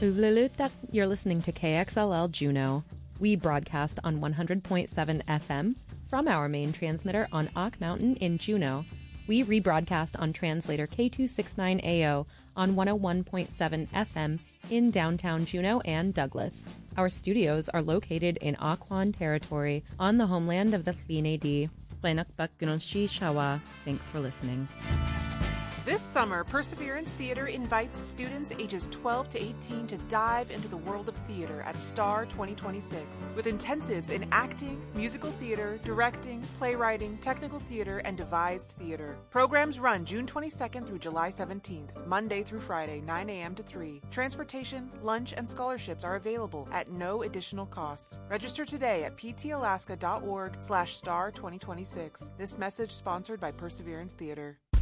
Uvlulutak, you're listening to KXLL Juneau. We broadcast on 100.7 FM from our main transmitter on Ock Mountain in Juneau. We rebroadcast on translator K269AO on 101.7 FM in downtown Juneau and Douglas. Our studios are located in Occoquan territory on the homeland of the Tl'inadi. Thanks for listening. This summer, Perseverance Theater invites students ages 12 to 18 to dive into the world of theater at STAR 2026 with intensives in acting, musical theater, directing, playwriting, technical theater, and devised theater. Programs run June 22nd through July 17th, Monday through Friday, 9 a.m. to 3. Transportation, lunch, and scholarships are available at no additional cost. Register today at ptalaska.org/STAR 2026. This message sponsored by Perseverance Theater.